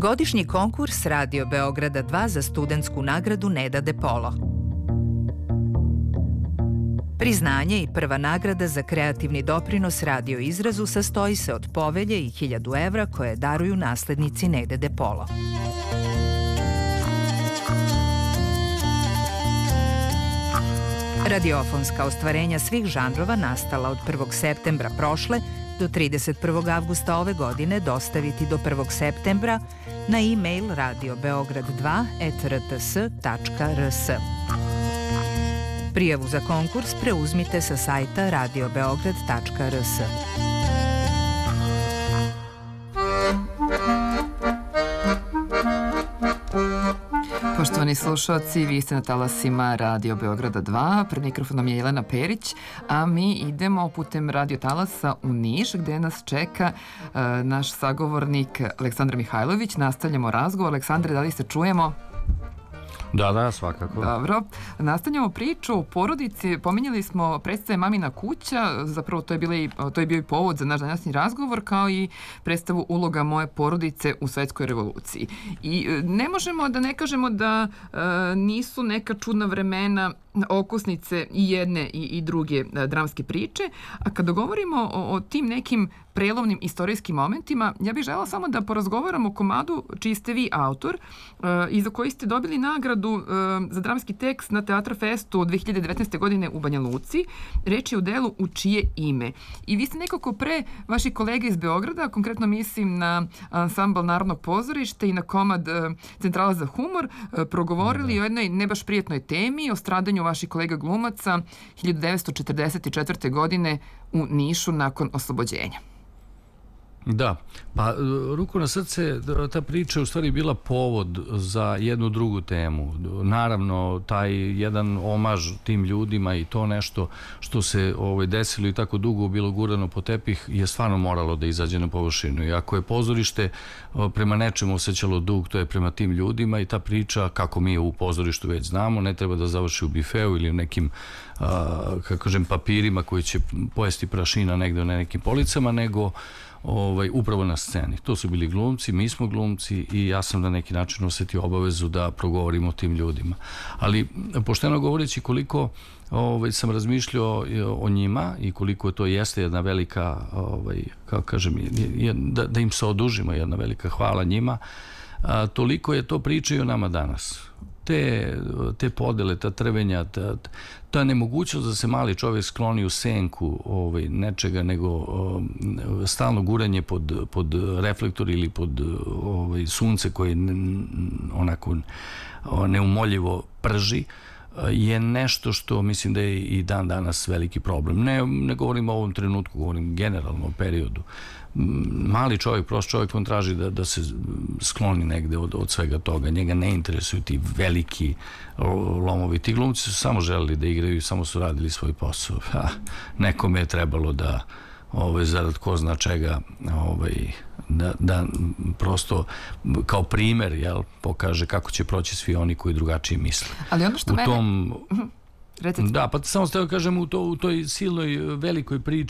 Godišnji konkurs Radio Beograda 2 za studentsku nagradu Neda De Polo. Priznanje i prva nagrada za kreativni doprinos radio izrazu sastoji se od povelje i 1000 evra koje daruju naslednici Nede De Polo. Radiofonska ostvarenja svih žanrova nastala od 1. septembra prošle do 31. avgusta ove godine dostaviti do 1. septembra na e-mail radiobeograd2@rts.rs. Prijavu za konkurs preuzmite sa sajta radiobeograd.rs. Poštovani slušalci, vi ste na talasima Radio Beograda 2, pred mikrofonom je Jelena Perić, a mi idemo putem radio talasa u Niš, gde nas čeka naš sagovornik Aleksandar Mihajlović. Nastavljamo razgovor. Aleksandre, da li se čujemo? Da, svakako. Dobro. Nastavljamo priču o porodici. Pominjali smo predstave Mamina kuća, zapravo to je bio i povod za naš današnji razgovor, kao i predstavu Uloga moje porodice u svetskoj revoluciji. I ne možemo da ne kažemo da nisu neka čudna vremena okosnice i jedne i druge dramske priče, a kada govorimo o tim nekim prelovnim istorijskim momentima, ja bih želela samo da porazgovaramo o komadu čiji ste vi autor i za koji ste dobili nagradu za dramski tekst na Teatro Festu 2019. godine u Banja Luci. Reč je o delu U čije ime. I vi ste nekako pre vaši kolege iz Beograda, konkretno mislim na ansambl Narodnog pozorišta i na komad Centrala za humor, progovorili o jednoj ne baš prijetnoj temi, o stradanju vaših kolega glumaca 1944. godine u Nišu nakon oslobođenja. Da, pa ruku na srce, ta priča je u stvari bila povod za jednu drugu temu. Naravno, taj jedan omaž tim ljudima i to nešto što se desilo i tako dugo bilo gurano po tepih je stvarno moralo da izađe na površinu. I ako je pozorište prema nečemu osjećalo dug, to je prema tim ljudima i ta priča, kako mi u pozorištu već znamo, ne treba da završi u bifeu ili u nekim kako kažem, papirima koji će pojesti prašina negde na nekim policama, nego upravo na sceni. To su bili glumci, mi smo glumci i ja sam na neki način osetio obavezu da progovorim o tim ljudima. Ali, pošteno govoreći, koliko sam razmišljao o njima i koliko to jeste jedna velika, kako kažem, da im se odužimo, jedna velika hvala njima, toliko je to priča i o nama danas. Te podele, ta trvenja, ta nemogućnost da se mali čovjek skloni u senku nečega, nego stalno guranje pod reflektor ili pod sunce koje onako neumoljivo prži, je nešto što mislim da je i dan danas veliki problem. Ne govorim o ovom trenutku, govorim generalno o periodu. Mali čovjek, prost čovjek, on traži da se skloni negde od svega toga. Njega ne interesuju ti veliki lomovi. Ti glumci su samo želeli da igraju i samo su radili svoj posao. Nekome je trebalo da zarad ko zna čega da prosto kao primer pokaže kako će proći svi oni koji drugačije misle. Ali ono što da, pa samo ste da kažem, u toj silnoj velikoj priči